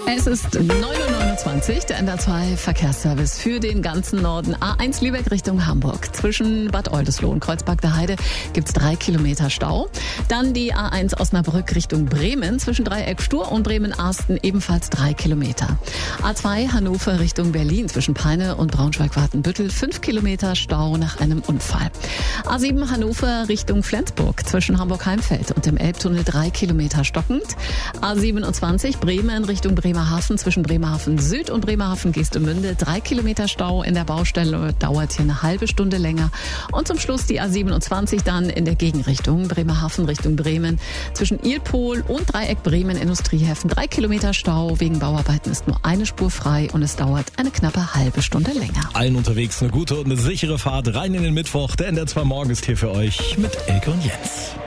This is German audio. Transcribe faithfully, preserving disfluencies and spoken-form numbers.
Es ist neun Uhr neunundzwanzig, der N D R zwei Verkehrsservice für den ganzen Norden. A eins Lübeck Richtung Hamburg. Zwischen Bad Oldesloe und Kreuzberg der Heide gibt's drei Kilometer Stau. Dann die A eins Osnabrück Richtung Bremen. Zwischen Dreieck Stur und Bremen-Arsten ebenfalls drei Kilometer. A zwei Hannover Richtung Berlin. Zwischen Peine und Braunschweig-Wartenbüttel fünf Kilometer Stau nach einem Unfall. A sieben Hannover Richtung Flensburg. Zwischen Hamburg-Heimfeld und dem Elbtunnel drei Kilometer stockend. A siebenundzwanzig Bremen Richtung Bremerhaven. Zwischen Bremerhaven Süd und Bremerhaven Geestemünde drei Kilometer Stau in der Baustelle, dauert hier eine halbe Stunde länger. Und zum Schluss die A siebenundzwanzig dann in der Gegenrichtung Bremerhaven Richtung Bremen. Zwischen Ilpol und Dreieck Bremen Industriehäfen drei Kilometer Stau. Wegen Bauarbeiten ist nur eine Spur frei und es dauert eine knappe halbe Stunde länger. Allen unterwegs eine gute und eine sichere Fahrt rein in den Mittwoch. Der N D R zwei Morgen ist hier für euch mit Elke und Jens.